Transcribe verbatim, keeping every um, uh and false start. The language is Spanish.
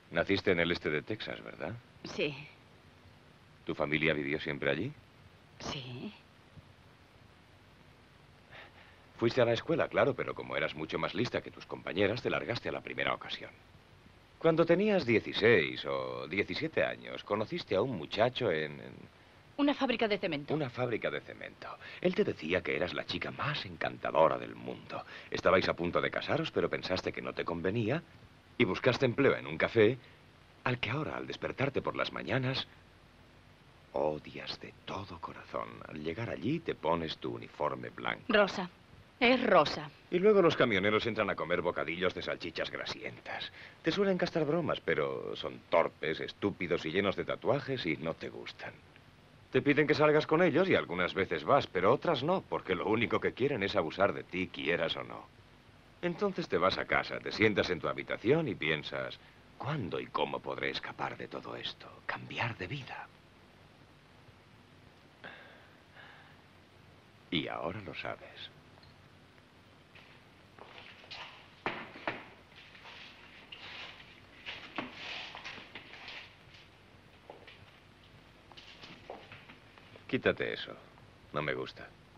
Naciste en el este de Texas, ¿verdad? Sí, ¿Tu familia vivió siempre allí? sí. Fuiste a la escuela, claro, pero como eras mucho más lista que tus compañeras, te largaste a la primera ocasión. Cuando tenías dieciséis o diecisiete años, conociste a un muchacho en, en Una fábrica de cemento. una fábrica de cemento. Él te decía que eras la chica más encantadora del mundo. Estabais a punto de casaros, pero pensaste que no te convenía y buscaste empleo en un café al que ahora, al despertarte por las mañanas, odias de todo corazón. Al llegar allí, te pones tu uniforme blanco. Rosa. Es Rosa. Y luego los camioneros entran a comer bocadillos de salchichas grasientas. Te suelen castar bromas, pero son torpes, estúpidos y llenos de tatuajes y no te gustan. Te piden que salgas con ellos y algunas veces vas, pero otras no, porque lo único que quieren es abusar de ti, quieras o no. Entonces te vas a casa, te sientas en tu habitación y piensas, ¿cuándo y cómo podré escapar de todo esto? Cambiar de vida. Y ahora lo sabes. Quítate eso. No me gusta.